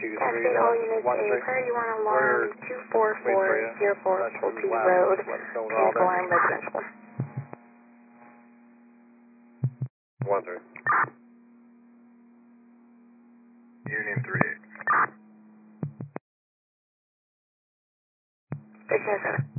Cascade all units, a priority 1 alarm, 24404 Pulte Road, panic alarm residential. 1-3. Union 3. 607.